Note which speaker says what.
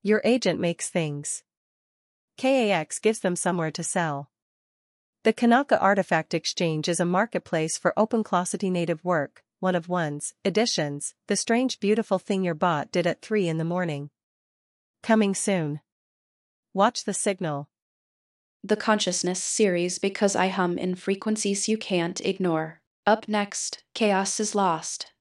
Speaker 1: Your agent makes things. KAX gives them somewhere to sell. The Kanaka Artifact Exchange is a marketplace for OpenClossity native work, one of one's editions, the strange beautiful thing your bot did at 3 in the morning. Coming soon. Watch the signal.
Speaker 2: The Consciousness series because I hum in frequencies you can't ignore. Up next, Chaos is Lost.